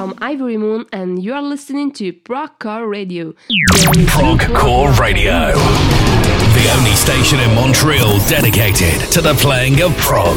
from Ivory Moon, and you are listening to Progcore Radio. Progcore Radio, the only station in Montreal dedicated to the playing of prog.